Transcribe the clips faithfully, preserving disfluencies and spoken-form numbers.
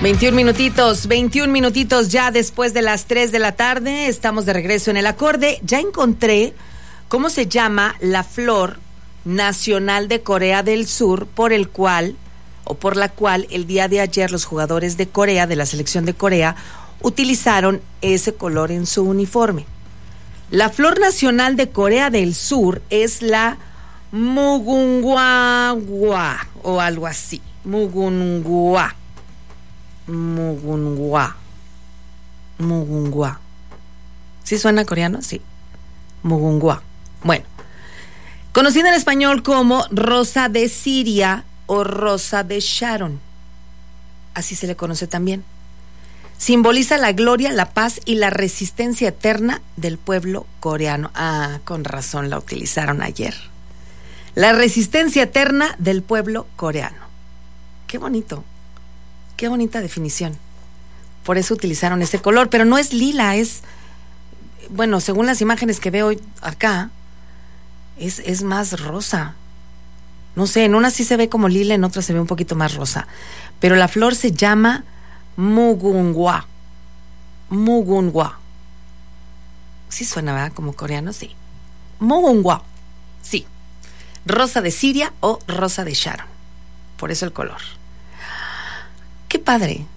veintiún minutitos, veintiún minutitos ya después de las tres de la tarde. Estamos de regreso en el acorde. Ya encontré cómo se llama la flor nacional de Corea del Sur, por el cual, o por la cual el día de ayer los jugadores de Corea, de la selección de Corea, utilizaron ese color en su uniforme. La flor nacional de Corea del Sur es la Mugunghwa o algo así. Mugunghwa. Mugunghwa. Mugunghwa. ¿Sí suena coreano? Sí. Mugunghwa. Bueno, conocida en español como rosa de Siria o rosa de Sharon. Así se le conoce también. Simboliza la gloria, la paz y la resistencia eterna del pueblo coreano. Ah, con razón la utilizaron ayer. La resistencia eterna del pueblo coreano. Qué bonito. Qué bonita definición. Por eso utilizaron ese color, pero no es lila, es, bueno, según las imágenes que veo acá, es, es más rosa. No sé, en una sí se ve como lila, en otra se ve un poquito más rosa. Pero la flor se llama Mugunghwa. Mugunghwa. Sí suena, ¿verdad? Como coreano, sí. Mugunghwa. Sí. Rosa de Siria o rosa de Sharon. Por eso el color. ¡Qué padre!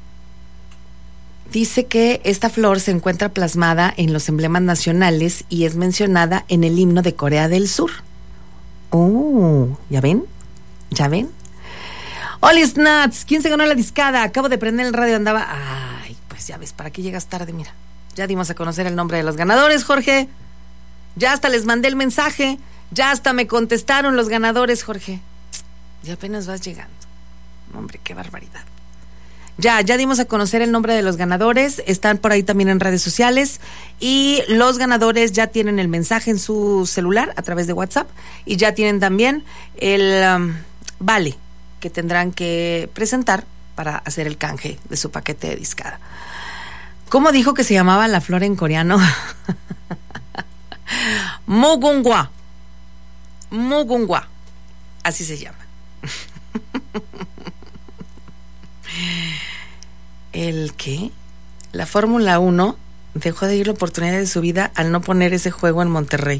Dice que esta flor se encuentra plasmada en los emblemas nacionales y es mencionada en el himno de Corea del Sur. ¡Oh! ¿Ya ven? ¿Ya ven? ¡Oli Snats! ¿Quién se ganó la discada? Acabo de prender el radio, andaba... Ay, pues ya ves, ¿para qué llegas tarde? Mira, ya dimos a conocer el nombre de los ganadores, Jorge. Ya hasta les mandé el mensaje. Ya hasta me contestaron los ganadores, Jorge. Ya apenas vas llegando. Hombre, qué barbaridad. Ya, ya dimos a conocer el nombre de los ganadores. Están por ahí también en redes sociales. Y los ganadores ya tienen el mensaje en su celular a través de WhatsApp. Y ya tienen también el um, vale que tendrán que presentar para hacer el canje de su paquete de discada. ¿Cómo dijo que se llamaba la flor en coreano? Mugunghwa. Mugunghwa. Así se llama. ¿El qué? La Fórmula uno dejó de ir la oportunidad de su vida al no poner ese juego en Monterrey.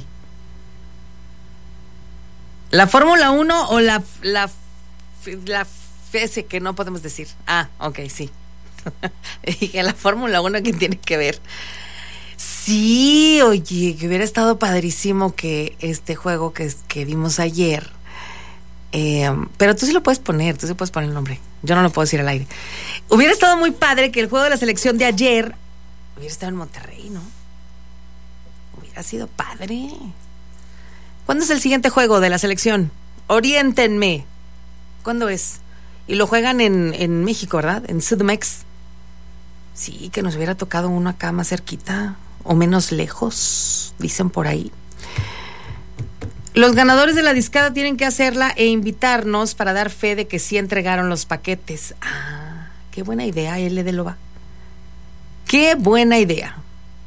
¿La Fórmula uno o la la la F S que no podemos decir? Ah, ok, sí. Dije, la Fórmula uno, ¿qué tiene que ver? Sí, oye, que hubiera estado padrísimo que este juego que, que vimos ayer, eh, pero tú sí lo puedes poner, tú sí puedes poner el nombre, yo no lo puedo decir al aire. Hubiera estado muy padre que el juego de la selección de ayer hubiera estado en Monterrey, ¿no? Hubiera sido padre. ¿Cuándo es el siguiente juego de la selección? Oriéntenme. ¿Cuándo es? Y lo juegan en, en México, ¿verdad? En C D M X. Sí, que nos hubiera tocado uno acá más cerquita o menos lejos, dicen por ahí. Los ganadores de la discada tienen que hacerla e invitarnos para dar fe de que sí entregaron los paquetes. Ah, qué buena idea, L de Loba. Qué buena idea.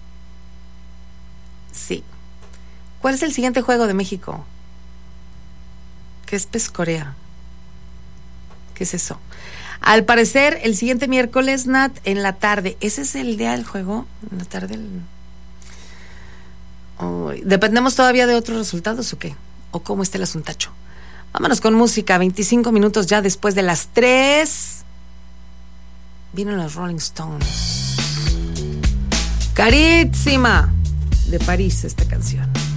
Sí. ¿Cuál es el siguiente juego de México? ¿Qué es Pez Corea? ¿Qué es eso? Al parecer, el siguiente miércoles, Nat, en la tarde. ¿Ese es el día del juego? En la tarde. El... Oh, ¿dependemos todavía de otros resultados o qué? ¿O cómo está el asuntacho? Vámonos con música. veinticinco minutos ya después de las tres. Vienen los Rolling Stones. Carísima. De París esta canción.